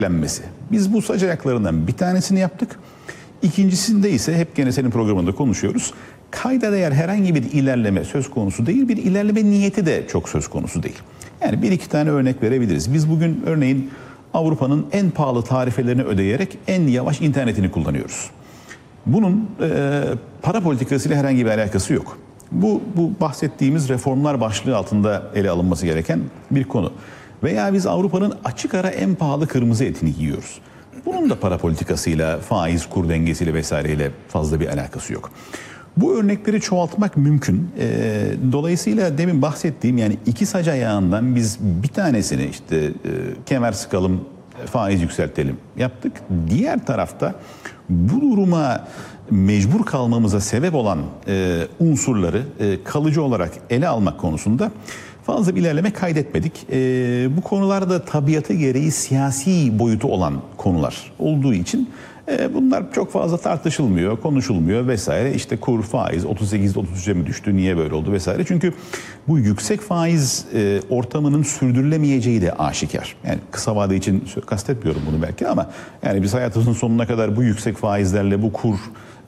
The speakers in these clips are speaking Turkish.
denmesi. Biz bu sac ayaklarından bir tanesini yaptık. İkincisinde ise hep gene senin programında konuşuyoruz. Kayda değer herhangi bir ilerleme söz konusu değil, bir ilerleme niyeti de çok söz konusu değil. Yani bir iki tane örnek verebiliriz. Biz bugün örneğin Avrupa'nın en pahalı tarifelerini ödeyerek en yavaş internetini kullanıyoruz. Bunun para politikasıyla herhangi bir alakası yok. Bu bahsettiğimiz reformlar başlığı altında ele alınması gereken bir konu. Veya biz Avrupa'nın açık ara en pahalı kırmızı etini yiyoruz. Bunun da para politikasıyla, faiz, kur dengesiyle vesaireyle fazla bir alakası yok. Bu örnekleri çoğaltmak mümkün. Dolayısıyla demin bahsettiğim yani iki sac ayağından biz bir tanesini işte kemer sıkalım, faiz yükseltelim yaptık. Diğer tarafta bu duruma mecbur kalmamıza sebep olan unsurları kalıcı olarak ele almak konusunda fazla bir ilerleme kaydetmedik. Bu konularda tabiatı gereği siyasi boyutu olan konular olduğu için bunlar çok fazla tartışılmıyor, konuşulmuyor vesaire. İşte kur, faiz 38'de 33'e mi düştü, niye böyle oldu vesaire. Çünkü bu yüksek faiz ortamının sürdürülemeyeceği de aşikar. Yani kısa vade için kastetmiyorum bunu belki ama yani biz hayatımızın sonuna kadar bu yüksek faizlerle bu kur,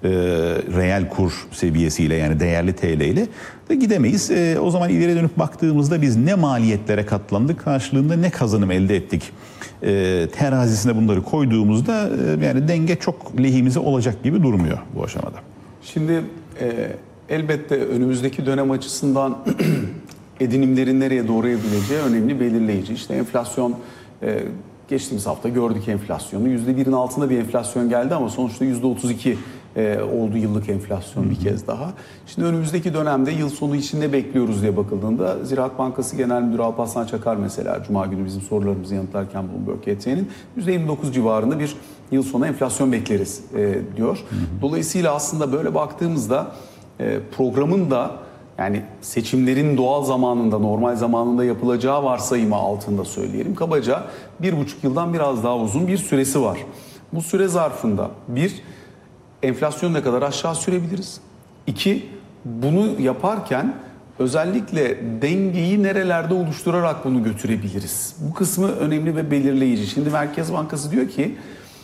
reel kur seviyesiyle yani değerli TL ile de gidemeyiz. O zaman ileri dönüp baktığımızda biz ne maliyetlere katlandık, karşılığında ne kazanım elde ettik terazisine bunları koyduğumuzda yani denge çok lehimize olacak gibi durmuyor bu aşamada. Şimdi elbette önümüzdeki dönem açısından edinimlerin nereye doğrayabileceği önemli belirleyici. İşte enflasyon geçtiğimiz hafta gördük enflasyonu. %1'in altında bir enflasyon geldi ama sonuçta %32 oldu yıllık enflasyon bir kez daha. Şimdi önümüzdeki dönemde yıl sonu için ne bekliyoruz diye bakıldığında Ziraat Bankası Genel Müdürü Alparslan Çakar mesela Cuma günü bizim sorularımızı yanıtlarken Bloomberg KT'nin %29 civarında bir yıl sonu enflasyon bekleriz diyor. Dolayısıyla aslında böyle baktığımızda programın da yani seçimlerin doğal zamanında, normal zamanında yapılacağı varsayımı altında söyleyelim. Kabaca 1,5 yıldan biraz daha uzun bir süresi var. Bu süre zarfında enflasyonu ne kadar aşağı sürebiliriz? 2, bunu yaparken özellikle dengeyi nerelerde oluşturarak bunu götürebiliriz? Bu kısmı önemli ve belirleyici. Şimdi Merkez Bankası diyor ki,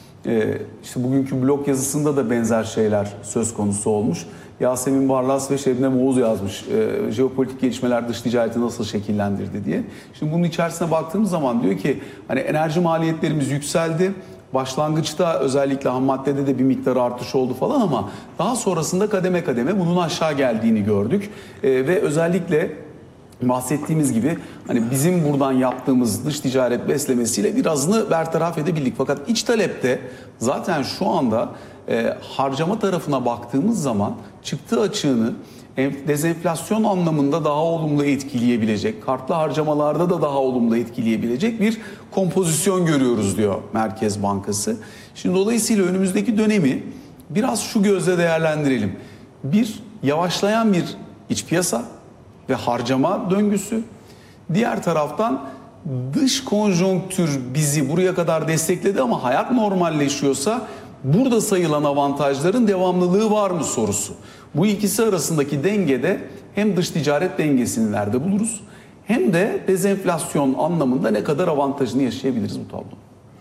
işte bugünkü blog yazısında da benzer şeyler söz konusu olmuş. Yasemin Barlas ve Şebnem Oğuz yazmış. Jeopolitik gelişmeler dış ticareti nasıl şekillendirdi diye. Şimdi bunun içerisine baktığımız zaman diyor ki hani enerji maliyetlerimiz yükseldi. Başlangıçta özellikle ham maddede de bir miktar artış oldu falan ama daha sonrasında kademe kademe bunun aşağı geldiğini gördük. Ve özellikle bahsettiğimiz gibi hani bizim buradan yaptığımız dış ticaret beslemesiyle birazını bertaraf edebildik. Fakat iç talepte zaten şu anda harcama tarafına baktığımız zaman çıktı açığını dezenflasyon anlamında daha olumlu etkileyebilecek, kartlı harcamalarda da daha olumlu etkileyebilecek bir kompozisyon görüyoruz diyor Merkez Bankası. Şimdi dolayısıyla önümüzdeki dönemi biraz şu gözle değerlendirelim. Bir, yavaşlayan bir iç piyasa ve harcama döngüsü. Diğer taraftan dış konjonktür bizi buraya kadar destekledi ama hayat normalleşiyorsa burada sayılan avantajların devamlılığı var mı sorusu. Bu ikisi arasındaki dengede hem dış ticaret dengesini nerede buluruz hem de dezenflasyon anlamında ne kadar avantajını yaşayabiliriz bu tablo.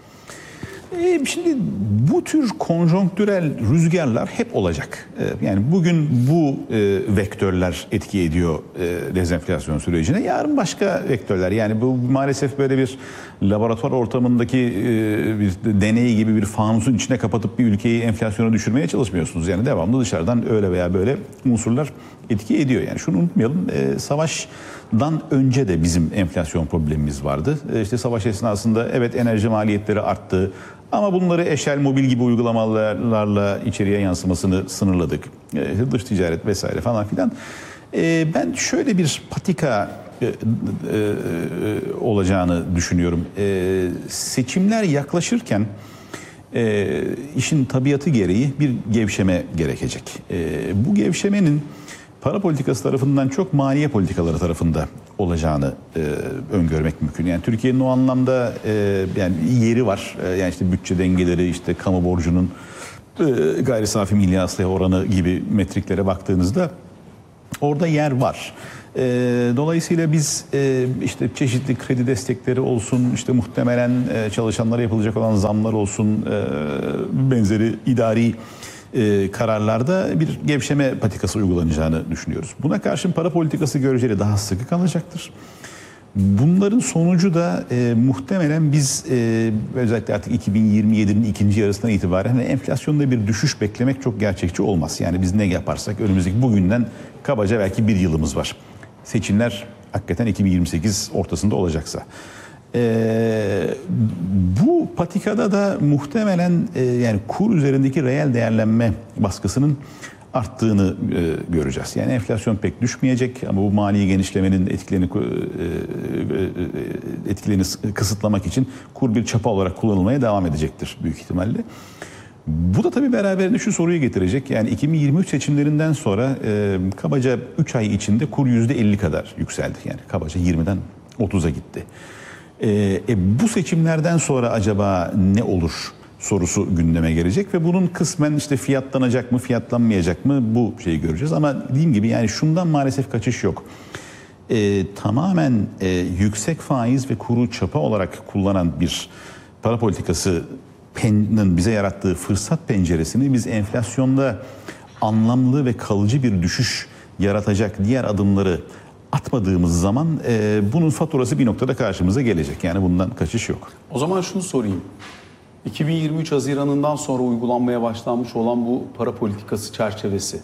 Şimdi bu tür konjonktürel rüzgarlar hep olacak. Yani bugün bu vektörler etki ediyor dezenflasyon sürecine. Yarın başka vektörler. Yani bu maalesef böyle bir laboratuvar ortamındaki bir deney gibi bir fanusun içine kapatıp bir ülkeyi enflasyona düşürmeye çalışmıyorsunuz. Yani devamlı dışarıdan öyle veya böyle unsurlar etki ediyor. Yani şunu unutmayalım. Savaştan önce de bizim enflasyon problemimiz vardı. İşte savaş esnasında evet enerji maliyetleri arttı. Ama bunları eşel mobil gibi uygulamalarla içeriye yansımasını sınırladık. Dış ticaret vesaire falan filan. Ben şöyle bir patika olacağını düşünüyorum. Seçimler yaklaşırken işin tabiatı gereği bir gevşeme gerekecek. Bu gevşemenin para politikası tarafından çok maliye politikaları tarafında olacağını öngörmek mümkün. Yani Türkiye'nin o anlamda yani yeri var. Yani işte bütçe dengeleri, işte kamu borcunun gayri safi milli hasılaya oranı gibi metriklere baktığınızda orada yer var. Dolayısıyla biz işte çeşitli kredi destekleri olsun, işte muhtemelen çalışanlara yapılacak olan zamlar olsun, benzeri idari kararlarda bir gevşeme patikası uygulanacağını düşünüyoruz. Buna karşın para politikası göreceli daha sıkı kalacaktır. Bunların sonucu da muhtemelen biz özellikle artık 2027'nin ikinci yarısından itibaren enflasyonda bir düşüş beklemek çok gerçekçi olmaz. Yani biz ne yaparsak önümüzdeki bugünden kabaca belki bir yılımız var. Seçimler hakikaten 2028 ortasında olacaksa. Bu patikada da muhtemelen yani kur üzerindeki reel değerlenme baskısının arttığını göreceğiz. Yani enflasyon pek düşmeyecek ama bu mali genişlemenin etkilerini kısıtlamak için kur bir çapa olarak kullanılmaya devam edecektir büyük ihtimalle. Bu da tabii beraberinde şu soruyu getirecek. Yani 2023 seçimlerinden sonra kabaca 3 ay içinde kur %50 kadar yükseldi. Yani kabaca 20'den 30'a gitti. Bu seçimlerden sonra acaba ne olur sorusu gündeme gelecek ve bunun kısmen işte fiyatlanacak mı, fiyatlanmayacak mı bu şeyi göreceğiz. Ama dediğim gibi yani şundan maalesef kaçış yok. Tamamen yüksek faiz ve kuru çapa olarak kullanan bir para politikasının bize yarattığı fırsat penceresini biz enflasyonda anlamlı ve kalıcı bir düşüş yaratacak diğer adımları atmadığımız zaman bunun faturası bir noktada karşımıza gelecek. Yani bundan kaçış yok. O zaman şunu sorayım. 2023 Haziran'ından sonra uygulanmaya başlanmış olan bu para politikası çerçevesi,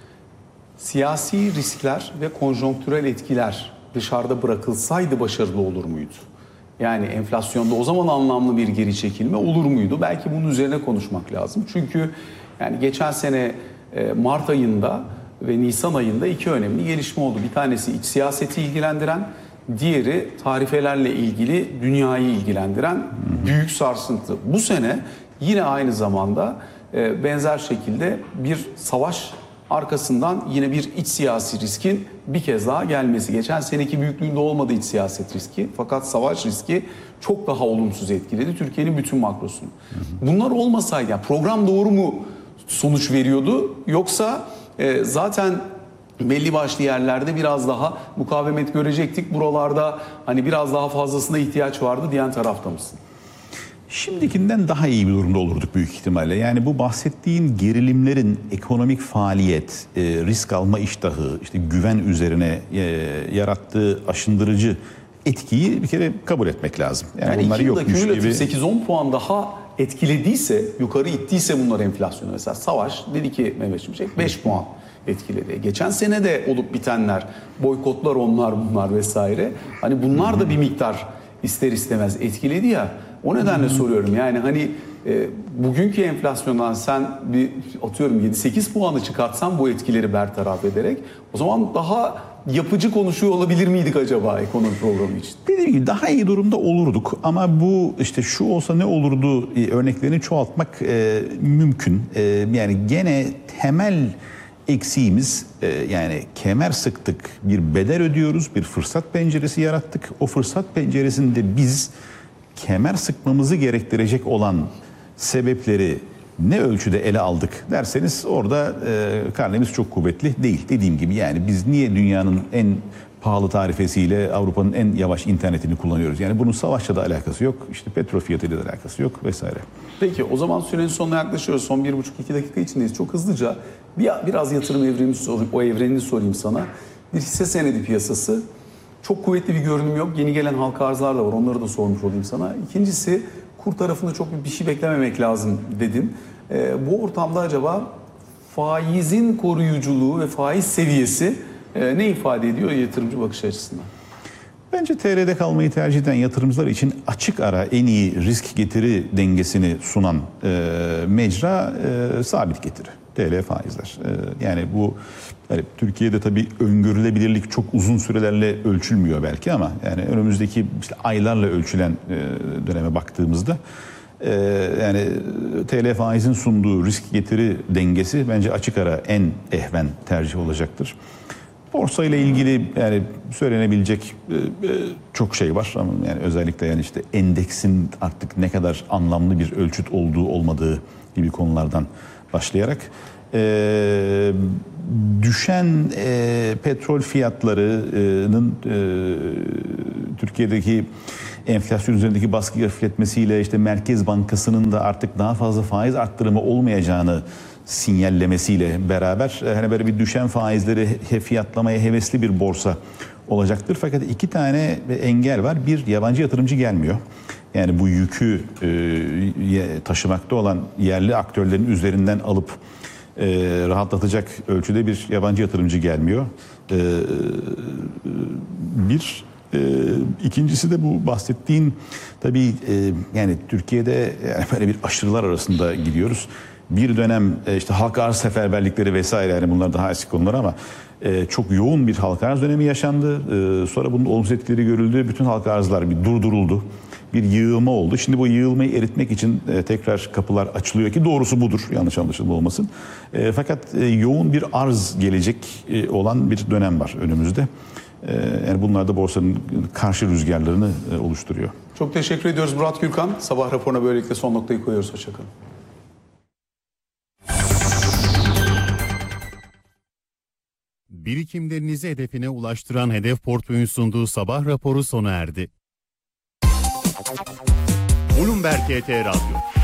siyasi riskler ve konjonktürel etkiler dışarıda bırakılsaydı başarılı olur muydu? Yani enflasyonda o zaman anlamlı bir geri çekilme olur muydu? Belki bunun üzerine konuşmak lazım. Çünkü yani geçen sene Mart ayında ve Nisan ayında iki önemli gelişme oldu. Bir tanesi iç siyaseti ilgilendiren, diğeri tarifelerle ilgili dünyayı ilgilendiren büyük sarsıntı. Bu sene yine aynı zamanda benzer şekilde bir savaş arkasından yine bir iç siyasi riskin bir kez daha gelmesi. Geçen seneki büyüklüğünde olmadı iç siyaset riski, fakat savaş riski çok daha olumsuz etkiledi Türkiye'nin bütün makrosunu. Bunlar olmasaydı yani program doğru mu sonuç veriyordu, yoksa zaten belli başlı yerlerde biraz daha mukavemet görecektik. Buralarda hani biraz daha fazlasına ihtiyaç vardı diyen tarafta mısın? Şimdikinden daha iyi bir durumda olurduk büyük ihtimalle. Yani bu bahsettiğin gerilimlerin ekonomik faaliyet, risk alma iştahı, işte güven üzerine yarattığı aşındırıcı etkiyi bir kere kabul etmek lazım. Yani 2 yılda kümülatif gibi 8-10 puan daha etkilediyse, yukarı ittiyse bunlar enflasyonu. Mesela savaş dedi ki Mehmet Şimşek 5 puan etkiledi. Geçen sene de olup bitenler, boykotlar, onlar bunlar vesaire. Hani bunlar da bir miktar ister istemez etkiledi ya. O nedenle soruyorum yani hani bugünkü enflasyondan sen bir atıyorum 7-8 puanı çıkartsan bu etkileri bertaraf ederek, o zaman daha yapıcı konuşuyor olabilir miydik acaba ekonomi programı için? Dediğim gibi daha iyi durumda olurduk ama bu işte şu olsa ne olurdu örneklerini çoğaltmak mümkün. Yani gene temel eksiğimiz yani kemer sıktık, bir bedel ödüyoruz, bir fırsat penceresi yarattık. O fırsat penceresinde biz kemer sıkmamızı gerektirecek olan sebepleri ne ölçüde ele aldık derseniz orada karnemiz çok kuvvetli değil. Dediğim gibi yani biz niye dünyanın en pahalı tarifesiyle Avrupa'nın en yavaş internetini kullanıyoruz? Yani bunun savaşla da alakası yok, işte petrol fiyatıyla da alakası yok vesaire. Peki o zaman sürenin sonuna yaklaşıyoruz. Son 1,5-2 dakika içindeyiz. Çok hızlıca biraz yatırım evrenini sorayım sana. Bir hisse senedi piyasası. Çok kuvvetli bir görünüm yok. Yeni gelen halka arzlar da var. Onları da sormuş olayım sana. İkincisi, kur tarafında çok bir şey beklememek lazım dedin. Bu ortamda acaba faizin koruyuculuğu ve faiz seviyesi ne ifade ediyor yatırımcı bakış açısından? Bence TL'de kalmayı tercih eden yatırımcılar için açık ara en iyi risk getiri dengesini sunan mecra sabit getiri. TL faizler. Yani bu yani Türkiye'de tabii öngörülebilirlik çok uzun sürelerle ölçülmüyor belki ama yani önümüzdeki işte aylarla ölçülen döneme baktığımızda yani TL faizin sunduğu risk getiri dengesi bence açık ara en ehven tercih olacaktır. Borsa ile ilgili yani söylenebilecek çok şey var ama yani özellikle yani işte endeksin artık ne kadar anlamlı bir ölçüt olduğu olmadığı gibi konulardan başlayarak Düşen petrol fiyatlarının Türkiye'deki enflasyon üzerindeki baskıyı hafifletmesiyle işte Merkez Bankası'nın da artık daha fazla faiz arttırımı olmayacağını sinyallemesiyle beraber hani böyle bir düşen faizleri fiyatlamaya hevesli bir borsa olacaktır. Fakat iki tane engel var. Bir, yabancı yatırımcı gelmiyor. Yani bu yükü taşımakta olan yerli aktörlerin üzerinden alıp rahatlatacak ölçüde bir yabancı yatırımcı gelmiyor. İkincisi de bu bahsettiğin tabii yani Türkiye'de yani böyle bir aşırılar arasında gidiyoruz. Bir dönem işte halka arz seferberlikleri vesaire, yani bunlar daha eski konular ama çok yoğun bir halka arz dönemi yaşandı. Sonra bunun olumsuz etkileri görüldü. Bütün halka arzlar bir durduruldu. Bir yığılma oldu. Şimdi bu yığılmayı eritmek için tekrar kapılar açılıyor ki doğrusu budur. Yanlış anlaşılma olmasın. Fakat yoğun bir arz gelecek olan bir dönem var önümüzde. Yani bunlar da borsanın karşı rüzgarlarını oluşturuyor. Çok teşekkür ediyoruz Murat Gürkan. Sabah raporuna böylelikle son noktayı koyuyoruz. Hoşçakalın. Birikimlerinizi hedefine ulaştıran Hedef Portföy'ün sunduğu sabah raporu sona erdi. Bloomberg HT Radyo.